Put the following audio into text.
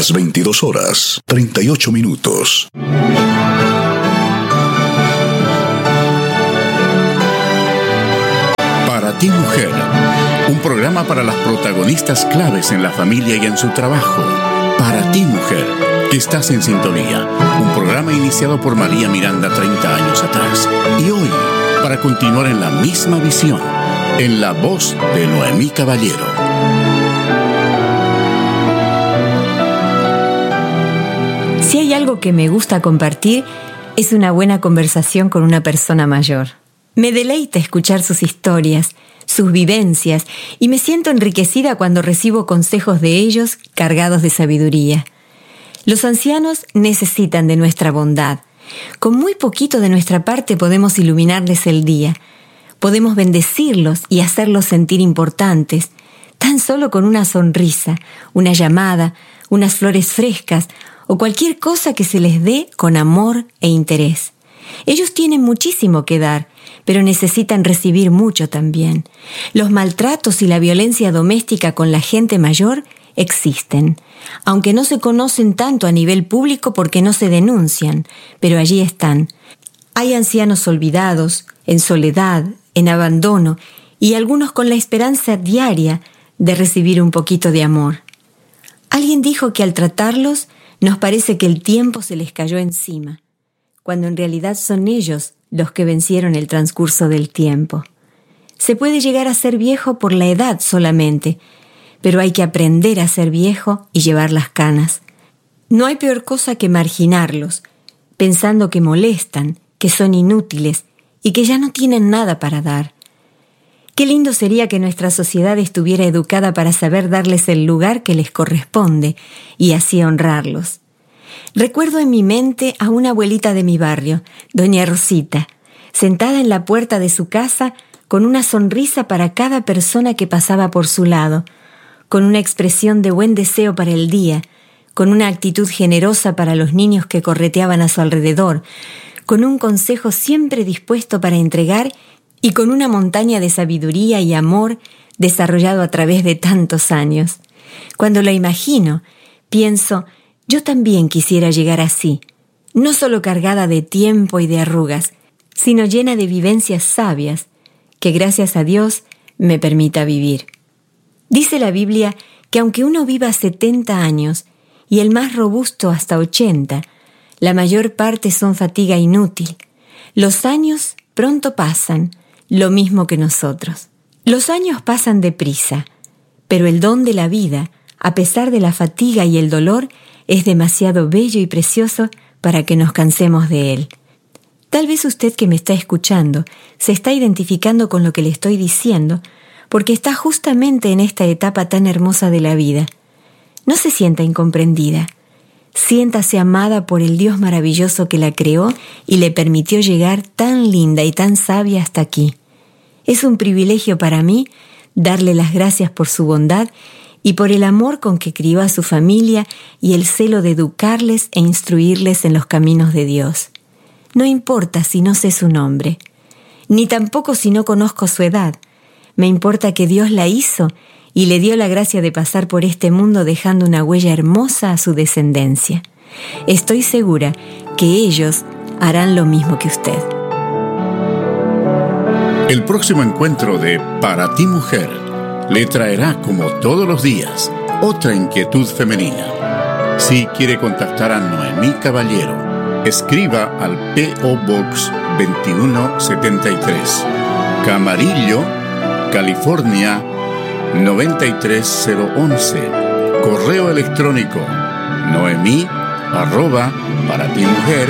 Las 22:38. Para ti, mujer. Un programa para las protagonistas claves en la familia y en su trabajo. Para ti, mujer, que estás en sintonía. Un programa iniciado por María Miranda 30 años atrás. Y hoy, para continuar en la misma visión, en la voz de Noemí Caballero. Si hay algo que me gusta compartir, es una buena conversación con una persona mayor. Me deleita escuchar sus historias, sus vivencias, y me siento enriquecida cuando recibo consejos de ellos cargados de sabiduría. Los ancianos necesitan de nuestra bondad. Con muy poquito de nuestra parte podemos iluminarles el día. Podemos bendecirlos y hacerlos sentir importantes, tan solo con una sonrisa, una llamada, unas flores frescas o cualquier cosa que se les dé con amor e interés. Ellos tienen muchísimo que dar, pero necesitan recibir mucho también. Los maltratos y la violencia doméstica con la gente mayor existen, aunque no se conocen tanto a nivel público porque no se denuncian, pero allí están. Hay ancianos olvidados, en soledad, en abandono, y algunos con la esperanza diaria de recibir un poquito de amor. Alguien dijo que al tratarlos nos parece que el tiempo se les cayó encima, cuando en realidad son ellos los que vencieron el transcurso del tiempo. Se puede llegar a ser viejo por la edad solamente, pero hay que aprender a ser viejo y llevar las canas. No hay peor cosa que marginarlos, pensando que molestan, que son inútiles y que ya no tienen nada para dar. Qué lindo sería que nuestra sociedad estuviera educada para saber darles el lugar que les corresponde y así honrarlos. Recuerdo en mi mente a una abuelita de mi barrio, doña Rosita, sentada en la puerta de su casa con una sonrisa para cada persona que pasaba por su lado, con una expresión de buen deseo para el día, con una actitud generosa para los niños que correteaban a su alrededor, con un consejo siempre dispuesto para entregar y con una montaña de sabiduría y amor desarrollado a través de tantos años. Cuando la imagino, pienso, yo también quisiera llegar así, no solo cargada de tiempo y de arrugas, sino llena de vivencias sabias, que gracias a Dios me permita vivir. Dice la Biblia que aunque uno viva 70 años y el más robusto hasta 80, la mayor parte son fatiga inútil. Los años pronto pasan, lo mismo que nosotros. Los años pasan deprisa, pero el don de la vida, a pesar de la fatiga y el dolor, es demasiado bello y precioso para que nos cansemos de él. Tal vez usted que me está escuchando se está identificando con lo que le estoy diciendo, porque está justamente en esta etapa tan hermosa de la vida. No se sienta incomprendida. Siéntase amada por el Dios maravilloso que la creó y le permitió llegar tan linda y tan sabia hasta aquí. Es un privilegio para mí darle las gracias por su bondad y por el amor con que crió a su familia y el celo de educarles e instruirles en los caminos de Dios. No importa si no sé su nombre, ni tampoco si no conozco su edad. Me importa que Dios la hizo y le dio la gracia de pasar por este mundo dejando una huella hermosa a su descendencia. Estoy segura que ellos harán lo mismo que usted. El próximo encuentro de Para ti, mujer, le traerá, como todos los días, otra inquietud femenina. Si quiere contactar a Noemí Caballero, escriba al P.O. Box 2173, Camarillo, California 93011. Correo electrónico noemi@paratimujer.org.